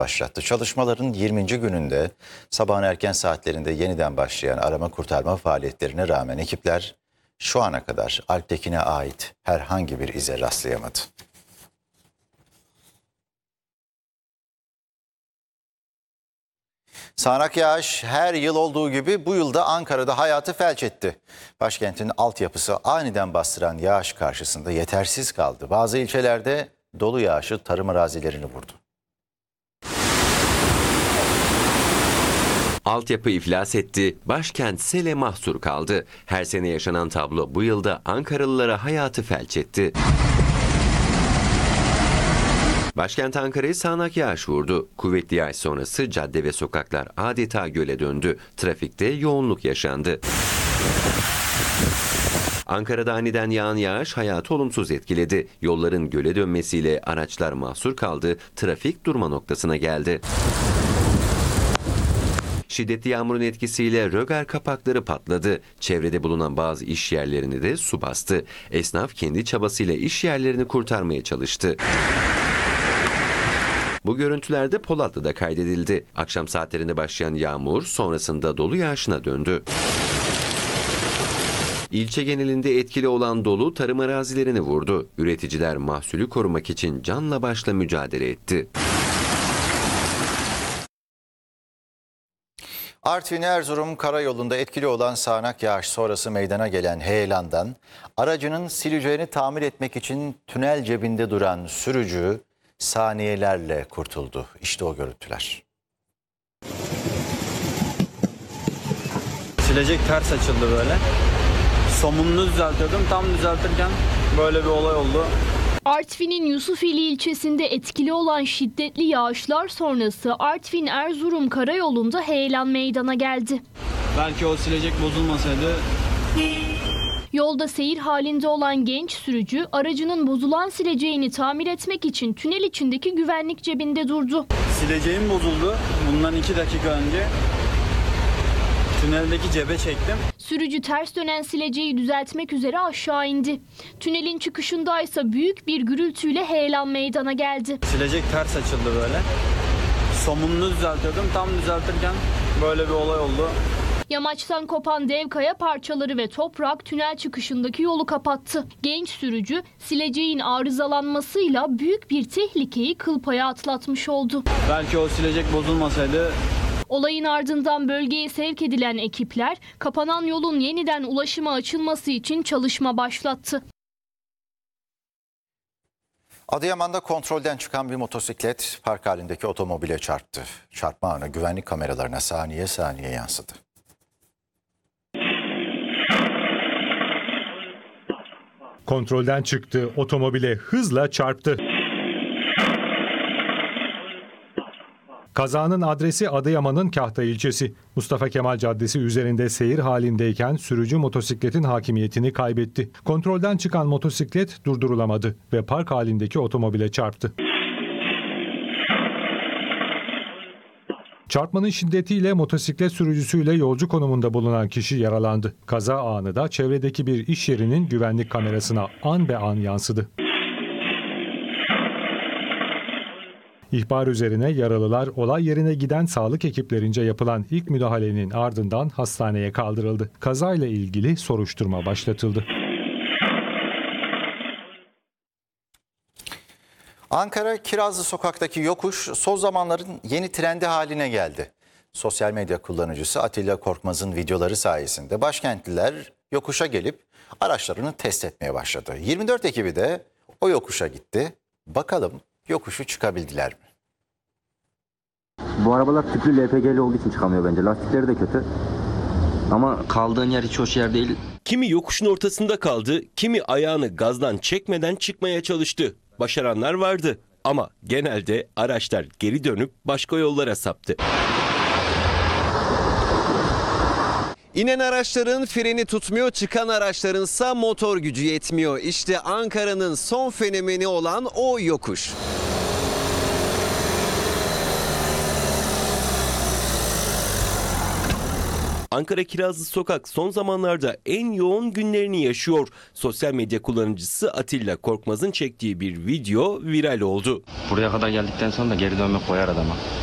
başlattı. Çalışmaların 20. gününde sabahın erken saatlerinde yeniden başlayan arama kurtarma faaliyetlerine rağmen ekipler şu ana kadar Alptekin'e ait herhangi bir ize rastlayamadı. Sağanak yağış her yıl olduğu gibi bu yılda Ankara'da hayatı felç etti. Başkentin altyapısı aniden bastıran yağış karşısında yetersiz kaldı. Bazı ilçelerde dolu yağışı tarım arazilerini vurdu. Altyapı iflas etti, başkent sele mahsur kaldı. Her sene yaşanan tablo bu yılda Ankaralılara hayatı felç etti. Başkent Ankara'yı sağanak yağış vurdu. Kuvvetli yağış sonrası cadde ve sokaklar adeta göle döndü. Trafikte yoğunluk yaşandı. Ankara'da aniden yağan yağış hayatı olumsuz etkiledi. Yolların göle dönmesiyle araçlar mahsur kaldı, trafik durma noktasına geldi. Şiddetli yağmurun etkisiyle rögar kapakları patladı. Çevrede bulunan bazı iş yerlerini de su bastı. Esnaf kendi çabasıyla iş yerlerini kurtarmaya çalıştı. Bu görüntülerde Polatlı'da kaydedildi. Akşam saatlerinde başlayan yağmur sonrasında dolu yağışına döndü. İlçe genelinde etkili olan dolu tarım arazilerini vurdu. Üreticiler mahsulü korumak için canla başla mücadele etti. Artvin-Erzurum karayolunda etkili olan sağanak yağış sonrası meydana gelen heyelandan aracının sileceğini tamir etmek için tünel cebinde duran sürücü saniyelerle kurtuldu. İşte o görüntüler. Silecek ters açıldı böyle. Somununu düzeltiyordum. Tam düzeltirken böyle bir olay oldu. Artvin'in Yusufeli ilçesinde etkili olan şiddetli yağışlar sonrası Artvin-Erzurum karayolunda heyelan meydana geldi. Belki o silecek bozulmasaydı. Yolda seyir halinde olan genç sürücü aracının bozulan sileceğini tamir etmek için tünel içindeki güvenlik cebinde durdu. Sileceğim bozuldu. Bundan 2 dakika önce tüneldeki cebe çektim. Sürücü ters dönen sileceği düzeltmek üzere aşağı indi. Tünelin çıkışındaysa büyük bir gürültüyle heyelan meydana geldi. Silecek ters açıldı böyle. Somununu düzeltiyordum. Tam düzeltirken böyle bir olay oldu. Yamaçtan kopan dev kaya parçaları ve toprak tünel çıkışındaki yolu kapattı. Genç sürücü sileceğin arızalanmasıyla büyük bir tehlikeyi kıl paya atlatmış oldu. Belki o silecek bozulmasaydı. Olayın ardından bölgeye sevk edilen ekipler kapanan yolun yeniden ulaşıma açılması için çalışma başlattı. Adıyaman'da kontrolden çıkan bir motosiklet park halindeki otomobile çarptı. Çarpma anı güvenlik kameralarına saniye saniye yansıdı. Kontrolden çıktı, otomobile hızla çarptı. Kazanın adresi Adıyaman'ın Kahta ilçesi. Mustafa Kemal Caddesi üzerinde seyir halindeyken sürücü motosikletin hakimiyetini kaybetti. Kontrolden çıkan motosiklet durdurulamadı ve park halindeki otomobile çarptı. Çarpmanın şiddetiyle motosiklet sürücüsüyle yolcu konumunda bulunan kişi yaralandı. Kaza anı da çevredeki bir iş yerinin güvenlik kamerasına an be an yansıdı. İhbar üzerine yaralılar olay yerine giden sağlık ekiplerince yapılan ilk müdahalenin ardından hastaneye kaldırıldı. Kazayla ilgili soruşturma başlatıldı. Ankara Kirazlı Sokak'taki yokuş son zamanların yeni trendi haline geldi. Sosyal medya kullanıcısı Atilla Korkmaz'ın videoları sayesinde başkentliler yokuşa gelip araçlarını test etmeye başladı. 24 ekibi de o yokuşa gitti. Bakalım yokuşu çıkabildiler mi? Bu arabalar tüplü LPG'li olduğu için çıkamıyor bence. Lastikleri de kötü. Ama kaldığın yer hiç hoş yer değil. Kimi yokuşun ortasında kaldı, kimi ayağını gazdan çekmeden çıkmaya çalıştı. Başaranlar vardı ama genelde araçlar geri dönüp başka yollara saptı. İnen araçların freni tutmuyor, çıkan araçlarınsa motor gücü yetmiyor. İşte Ankara'nın son fenomeni olan o yokuş. Ankara Kirazlı Sokak son zamanlarda en yoğun günlerini yaşıyor. Sosyal medya kullanıcısı Atilla Korkmaz'ın çektiği bir video viral oldu. Buraya kadar geldikten sonra da geri dönmek koyar adama.